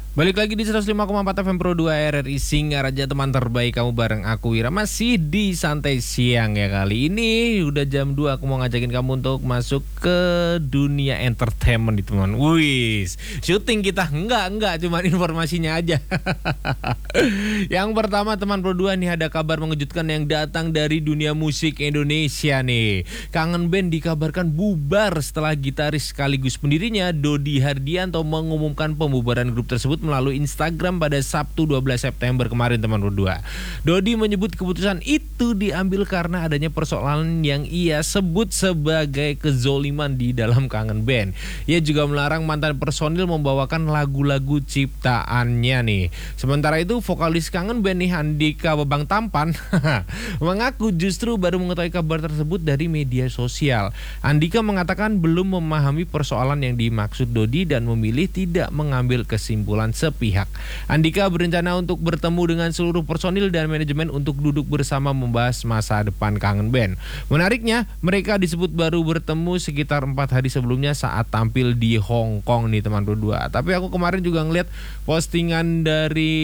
Balik lagi di 105,4 FM Pro 2 RRI Singaraja, teman terbaik kamu bareng aku Wira. Masih di santai siang ya, kali ini udah jam 2 aku mau ngajakin kamu untuk masuk ke dunia entertainment nih teman. Wis, syuting kita enggak cuman informasinya aja. Yang pertama teman Pro 2 nih, ada kabar mengejutkan yang datang dari dunia musik Indonesia nih. Kangen Band dikabarkan bubar setelah gitaris sekaligus pendirinya Dodi Hardianto mengumumkan pembubaran grup tersebut melalui Instagram pada Sabtu 12 September kemarin teman berdua. Dodi menyebut keputusan itu diambil karena adanya persoalan yang ia sebut sebagai kezoliman di dalam Kangen Band. Ia juga melarang mantan personil membawakan lagu-lagu ciptaannya nih. Sementara itu vokalis Kangen Band nih, Andika Babang Tampan mengaku justru baru mengetahui kabar tersebut dari media sosial. Andika mengatakan belum memahami persoalan yang dimaksud Dodi dan memilih tidak mengambil kesimpulan sepihak. Andika berencana untuk bertemu dengan seluruh personil dan manajemen untuk duduk bersama membahas masa depan Kangen Band. Menariknya, mereka disebut baru bertemu sekitar 4 hari sebelumnya saat tampil di Hong Kong nih teman berdua. Tapi aku kemarin juga ngeliat postingan dari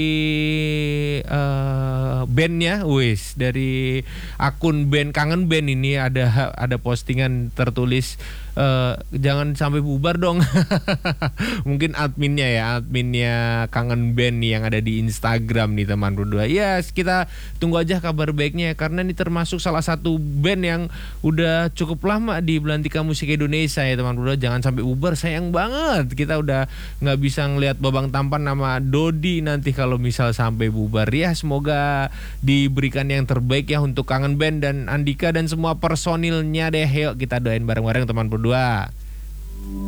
bandnya, dari akun band Kangen Band ini ada postingan tertulis jangan sampai bubar dong. Mungkin adminnya Kangen Band nih yang ada di Instagram nih teman berdua. Ya kita tunggu aja kabar baiknya karena ini termasuk salah satu band yang udah cukup lama di belantika musik Indonesia ya teman berdua. Jangan sampai bubar, sayang banget kita udah nggak bisa ngelihat Babang Tampan nama Dodi nanti kalau misal sampai bubar. Ya semoga diberikan yang terbaik ya untuk Kangen Band dan Andika dan semua personilnya deh. Yuk kita doain bareng-bareng teman berdua.